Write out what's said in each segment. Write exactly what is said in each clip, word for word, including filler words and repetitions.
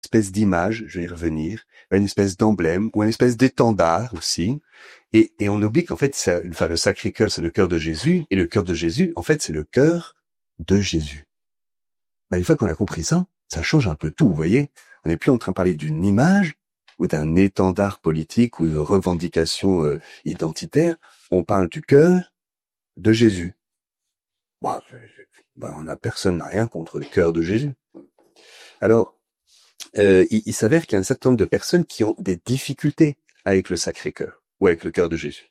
espèce d'image, je vais y revenir, une espèce d'emblème ou une espèce d'étendard aussi. Et, et on oublie qu'en fait, ça, enfin, le Sacré-Cœur, c'est le cœur de Jésus, et le cœur de Jésus, en fait, c'est le cœur de Jésus. Ben, une fois qu'on a compris ça, ça change un peu tout, vous voyez. On n'est plus en train de parler d'une image ou d'un étendard politique ou de revendication euh, identitaire. On parle du cœur de Jésus. Bon, ben, on a personne n'a rien contre le cœur de Jésus. Alors, euh, il, il s'avère qu'il y a un certain nombre de personnes qui ont des difficultés avec le Sacré-Cœur ou avec le cœur de Jésus.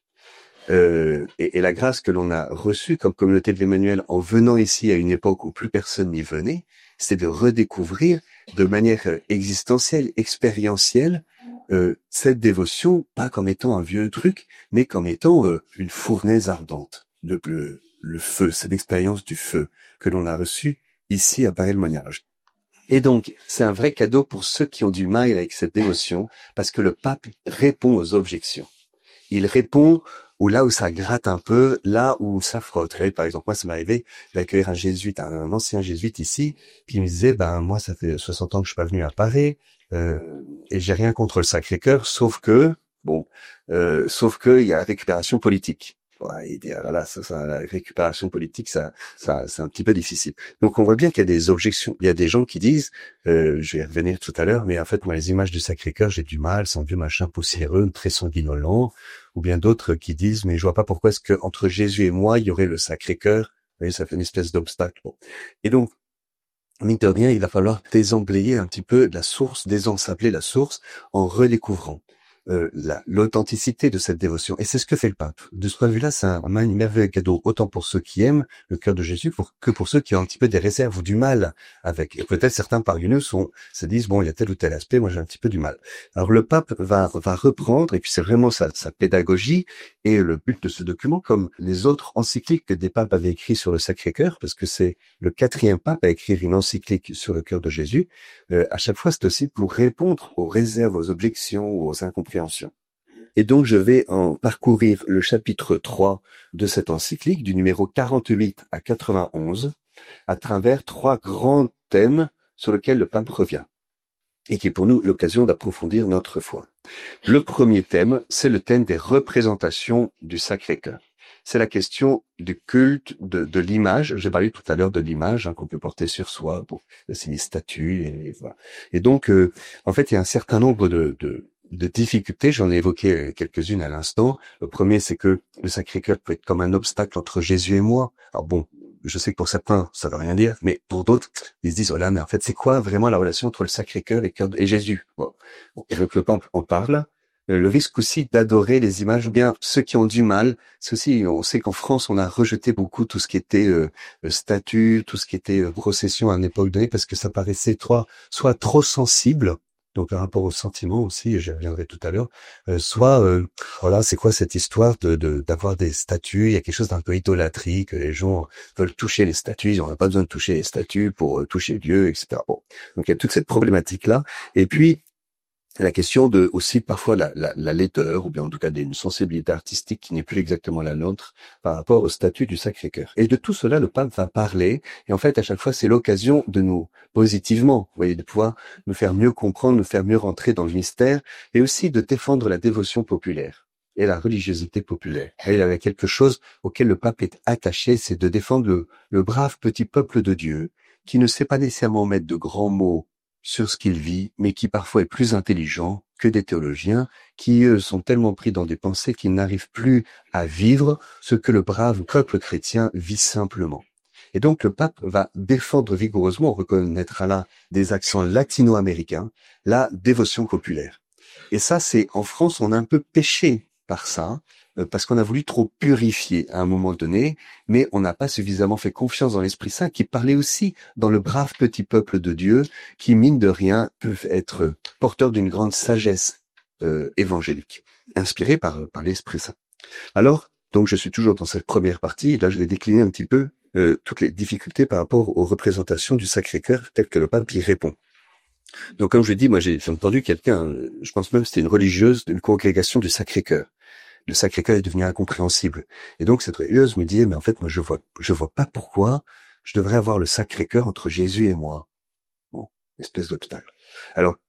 Euh, et, et la grâce que l'on a reçue comme communauté de l'Emmanuel en venant ici à une époque où plus personne n'y venait, c'est de redécouvrir de manière existentielle, expérientielle, euh, cette dévotion, pas comme étant un vieux truc, mais comme étant euh, une fournaise ardente, le, le, le feu, cette expérience du feu que l'on a reçue ici à Paray-le-Monial. Et donc, c'est un vrai cadeau pour ceux qui ont du mal avec cette dévotion, parce que le pape répond aux objections. Il répond ou là où ça gratte un peu, là où ça frotte. Par exemple, moi, ça m'est arrivé d'accueillir un jésuite, un ancien jésuite ici, puis il me disait, ben moi, ça fait soixante ans que je suis pas venu à Paris, euh, et j'ai rien contre le Sacré-Cœur, sauf que, bon, euh, sauf que il y a la récupération politique. Ouais, il dit, alors là, ça, ça, la récupération politique, ça, ça, c'est un petit peu difficile. Donc, on voit bien qu'il y a des objections. Il y a des gens qui disent, euh, je vais y revenir tout à l'heure, mais en fait, moi, les images du Sacré-Cœur, j'ai du mal, c'est un vieux machin poussiéreux, très sanguinolent. Ou bien d'autres qui disent, mais je vois pas pourquoi est-ce que entre Jésus et moi, il y aurait le Sacré-Cœur. Vous voyez, ça fait une espèce d'obstacle. Bon. Et donc, mine de rien, il va falloir désemblayer un petit peu la source, désensabler la source en redécouvrant euh, la, l'authenticité de cette dévotion. Et c'est ce que fait le pape. De ce point de vue-là, c'est un, un merveilleux cadeau, autant pour ceux qui aiment le cœur de Jésus pour, que pour ceux qui ont un petit peu des réserves ou du mal avec. Et peut-être certains parmi nous sont, se disent, bon, il y a tel ou tel aspect, moi j'ai un petit peu du mal. Alors le pape va, va reprendre, et puis c'est vraiment sa, sa pédagogie et le but de ce document, comme les autres encycliques que des papes avaient écrits sur le Sacré-Cœur, parce que c'est le quatrième pape à écrire une encyclique sur le cœur de Jésus, euh, à chaque fois c'est aussi pour répondre aux réserves, aux objections, aux incompréhensions. Et donc je vais en parcourir le chapitre trois de cette encyclique, du numéro quarante-huit à quatre-vingt-onze, à travers trois grands thèmes sur lesquels le pape revient, et qui est pour nous l'occasion d'approfondir notre foi. Le premier thème, c'est le thème des représentations du Sacré-Cœur. C'est la question du culte, de, de l'image. J'ai parlé tout à l'heure de l'image hein, qu'on peut porter sur soi. Bon, c'est les statues. Et, et, voilà. Et donc, euh, en fait, il y a un certain nombre de, de, de difficultés. J'en ai évoqué quelques-unes à l'instant. Le premier, c'est que le Sacré-Cœur peut être comme un obstacle entre Jésus et moi. Alors bon, je sais que pour certains, ça veut rien dire, mais pour d'autres, ils se disent, oh là, mais en fait, c'est quoi vraiment la relation entre le Sacré-Cœur et, et Jésus? Bon. Et avec le pape, on parle. Le risque aussi d'adorer les images, ou bien ceux qui ont du mal, c'est aussi, on sait qu'en France, on a rejeté beaucoup tout ce qui était euh, statue, tout ce qui était euh, procession à une époque donnée, parce que ça paraissait trop, soit trop sensible, donc par rapport aux sentiments aussi, j'y reviendrai tout à l'heure, euh, soit, euh, voilà, c'est quoi cette histoire de, de d'avoir des statues, il y a quelque chose d'un peu idolâtrie, que les gens veulent toucher les statues, ils n'ont pas besoin de toucher les statues pour euh, toucher Dieu, et cetera. Bon, donc il y a toute cette problématique-là, et puis, la question de aussi parfois la, la, la laideur, ou bien en tout cas d'une sensibilité artistique qui n'est plus exactement la nôtre par rapport au statut du Sacré-Cœur. Et de tout cela, le pape va parler, et en fait, à chaque fois, c'est l'occasion de nous, positivement, vous voyez, de pouvoir nous faire mieux comprendre, nous faire mieux rentrer dans le mystère, et aussi de défendre la dévotion populaire et la religiosité populaire. Et il y avait quelque chose auquel le pape est attaché, c'est de défendre le, le brave petit peuple de Dieu, qui ne sait pas nécessairement mettre de grands mots sur ce qu'il vit, mais qui parfois est plus intelligent que des théologiens, qui eux sont tellement pris dans des pensées qu'ils n'arrivent plus à vivre ce que le brave peuple chrétien vit simplement. Et donc le pape va défendre vigoureusement, on reconnaîtra là des accents latino-américains, la dévotion populaire. Et ça, c'est en France, on a un peu péché par ça, parce qu'on a voulu trop purifier à un moment donné, mais on n'a pas suffisamment fait confiance dans l'Esprit Saint qui parlait aussi dans le brave petit peuple de Dieu qui, mine de rien, peuvent être porteurs d'une grande sagesse euh, évangélique, inspirée par, par l'Esprit Saint. Alors, donc je suis toujours dans cette première partie, et là je vais décliner un petit peu euh, toutes les difficultés par rapport aux représentations du Sacré-Cœur tel que le pape y répond. Donc comme je dis, moi j'ai entendu quelqu'un, je pense même que c'était une religieuse d'une congrégation du Sacré-Cœur. Le Sacré-Cœur est devenu incompréhensible. Et donc, cette religieuse me dit, mais en fait, moi, je vois, je vois pas pourquoi je devrais avoir le Sacré-Cœur entre Jésus et moi. Bon, espèce d'obstacle. Alors